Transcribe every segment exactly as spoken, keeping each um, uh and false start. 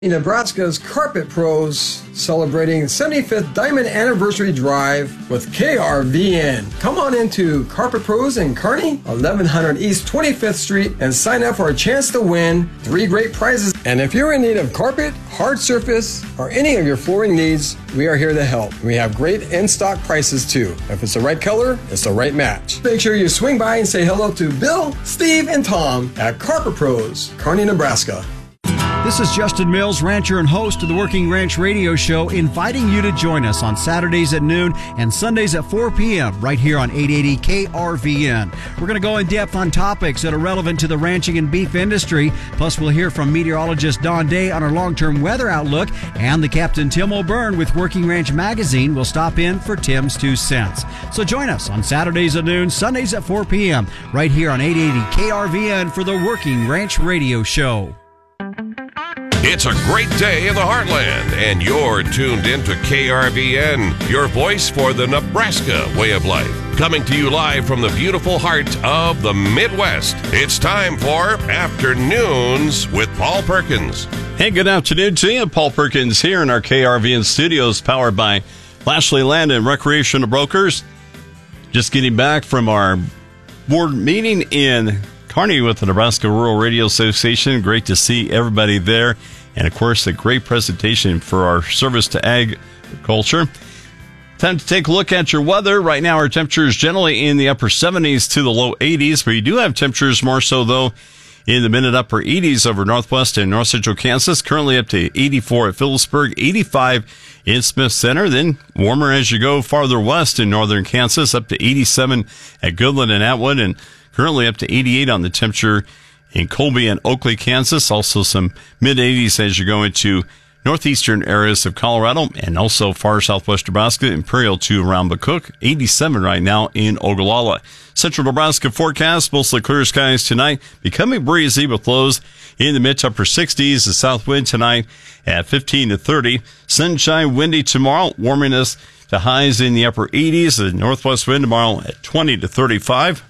Nebraska's Carpet Pros celebrating seventy-fifth Diamond Anniversary Drive with K R V N. Come on into Carpet Pros in Kearney, eleven hundred East twenty-fifth Street, and sign up for a chance to win three great prizes. And if you're in need of carpet, hard surface, or any of your flooring needs, we are here to help. We have great in-stock prices too. If it's the right color, it's the right match. Make sure you swing by and say hello to Bill, Steve, and Tom at Carpet Pros, Kearney, Nebraska. This is Justin Mills, rancher and host of the Working Ranch Radio Show, inviting you to join us on Saturdays at noon and Sundays at four p.m. right here on eight eighty K R V N. We're going to go in depth on topics that are relevant to the ranching and beef industry. Plus, we'll hear from meteorologist Don Day on our long-term weather outlook, and the Captain Tim O'Byrne with Working Ranch Magazine will stop in for Tim's Two Cents. So join us on Saturdays at noon, Sundays at four p.m. right here on eight eighty K R V N for the Working Ranch Radio Show. It's a great day in the heartland, and you're tuned into K R V N, your voice for the Nebraska way of life. Coming to you live from the beautiful heart of the Midwest, it's time for Afternoons with Paul Perkins. Hey, good afternoon to you. Paul Perkins here in our K R V N studios, powered by Lashley Land and Recreational Brokers. Just getting back from our board meeting in Kearney with the Nebraska Rural Radio Association. Great to see everybody there. And, of course, a great presentation for our service to agriculture. Time to take a look at your weather. Right now, our temperature is generally in the upper seventies to the low eighties. But you do have temperatures more so, though, in the mid and upper eighties over northwest and north central Kansas. Currently up to eighty-four at Phillipsburg, eighty-five in Smith Center. Then warmer as you go farther west in northern Kansas, up to eighty-seven at Goodland and Atwood. And currently up to eighty-eight on the temperature in Colby and Oakley, Kansas. Also some mid-eighties as you go into northeastern areas of Colorado and also far southwest Nebraska, Imperial to around McCook. eighty-seven right now in Ogallala. Central Nebraska forecast, mostly clear skies tonight, becoming breezy with lows in the mid to upper sixties. The south wind tonight at fifteen to thirty. Sunshine, windy tomorrow, warming us to highs in the upper eighties. The northwest wind tomorrow at twenty to thirty-five.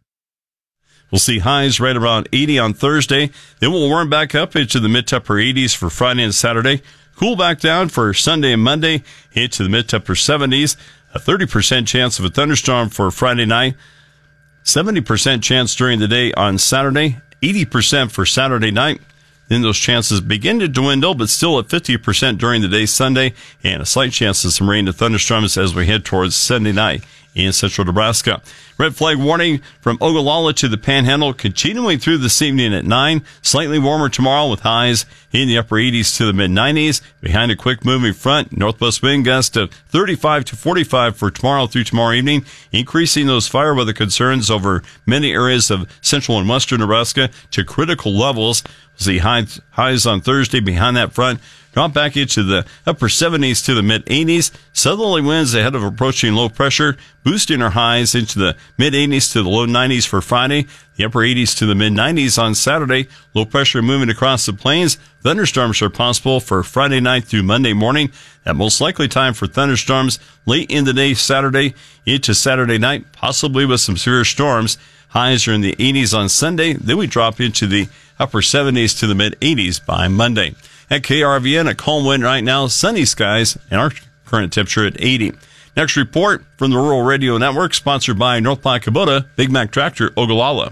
We'll see highs right around eighty on Thursday. Then we'll warm back up into the mid to upper eighties for Friday and Saturday. Cool back down for Sunday and Monday into the mid to upper seventies. A thirty percent chance of a thunderstorm for Friday night. seventy percent chance during the day on Saturday. eighty percent for Saturday night. Then those chances begin to dwindle, but still at fifty percent during the day Sunday. And a slight chance of some rain and thunderstorms as we head towards Sunday night in central Nebraska. Red flag warning from Ogallala to the Panhandle continuing through this evening at nine. Slightly warmer tomorrow with highs in the upper eighties to the mid nineties. Behind a quick moving front, northwest wind gust of thirty-five to forty-five for tomorrow through tomorrow evening, increasing those fire weather concerns over many areas of central and western Nebraska to critical levels. We'll see highs, highs on Thursday behind that front. Drop back into the upper seventies to the mid-eighties. Southerly winds ahead of approaching low pressure, boosting our highs into the mid-eighties to the low nineties for Friday. The upper eighties to the mid-nineties on Saturday. Low pressure moving across the plains. Thunderstorms are possible for Friday night through Monday morning. That most likely time for thunderstorms late in the day Saturday into Saturday night, possibly with some severe storms. Highs are in the eighties on Sunday. Then we drop into the upper seventies to the mid-eighties by Monday. At K R V N, a calm wind right now, sunny skies, and our current temperature at eighty. Next report from the Rural Radio Network, sponsored by North Platte Kubota, Big Mac Tractor, Ogallala.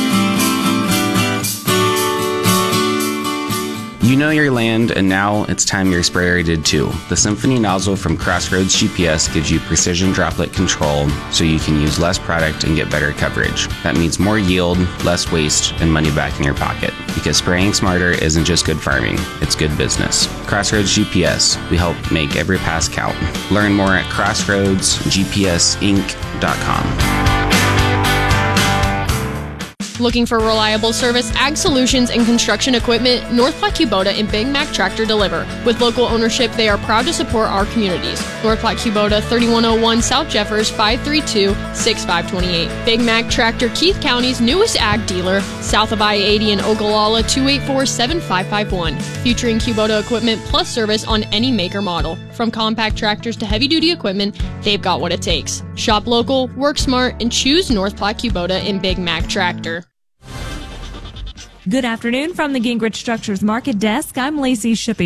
You know your land, and now it's time your sprayer did too. The Symphony nozzle from Crossroads G P S gives you precision droplet control so you can use less product and get better coverage. That means more yield, less waste, and money back in your pocket. Because spraying smarter isn't just good farming, it's good business. Crossroads G P S, we help make every pass count. Learn more at crossroads g p s inc dot com. Looking for reliable service, ag solutions, and construction equipment? North Platte Kubota and Big Mac Tractor deliver. With local ownership, they are proud to support our communities. North Platte Kubota, thirty-one oh one South Jeffers, five three two, six five two eight. Big Mac Tractor, Keith County's newest ag dealer, south of I eighty in Ogallala, two eight four, seven five five one. Featuring Kubota equipment plus service on any make or model. From compact tractors to heavy-duty equipment, they've got what it takes. Shop local, work smart, and choose North Platte Kubota and Big Mac Tractor. Good afternoon from the Gingrich Structures Market Desk. I'm Lacey Shippey.